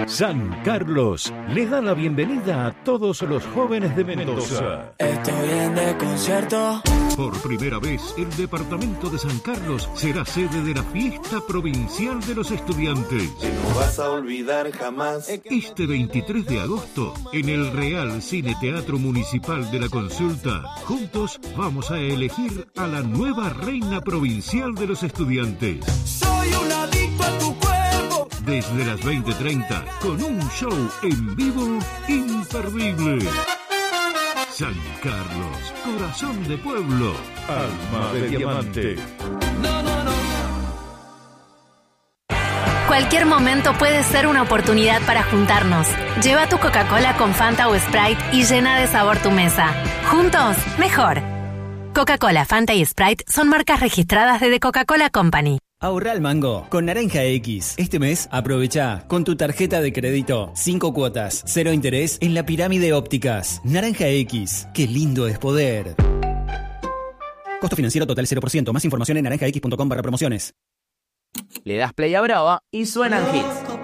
San Carlos le da la bienvenida a todos los jóvenes de Mendoza. Estoy en el concierto. Por primera vez, el departamento de San Carlos será sede de la Fiesta Provincial de los Estudiantes. Que no vas a olvidar jamás. Este 23 de agosto, en el Real Cine Teatro Municipal de la Consulta, juntos vamos a elegir a la nueva reina provincial de los estudiantes. Soy un adicto a tu cuerpo. Desde las 20:30, con un show en vivo imperdible. San Carlos, corazón de pueblo, alma de diamante. Cualquier momento puede ser una oportunidad para juntarnos. Lleva tu Coca-Cola con Fanta o Sprite y llena de sabor tu mesa. Juntos, mejor. Coca-Cola, Fanta y Sprite son marcas registradas de The Coca-Cola Company. Ahorra al mango con Naranja X. Este mes aprovecha con tu tarjeta de crédito 5 cuotas, 0 interés en la Pirámide Ópticas. Naranja X, qué lindo es poder. Costo financiero total 0%. Más información en naranjax.com/promociones. Le das play a Brava y suenan hits.